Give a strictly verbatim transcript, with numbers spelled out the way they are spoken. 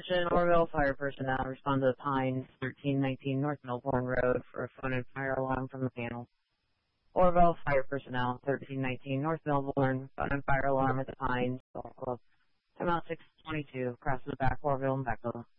Attention, Orville fire personnel, respond to the Pines, thirteen nineteen North Melbourne Road for a phone and fire alarm from the panel. Orville fire personnel, thirteen nineteen North Melbourne, phone and fire alarm at the Pines, Golf Club. Time out six twenty-two, across the back, Orville and Beckley.